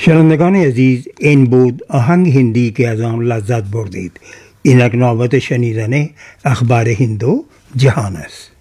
شنوندگان عزیز، این بود آهنگ هندی که از آن لذت بردید. اینک نوبت شنیدن اخبار هند و جهان است.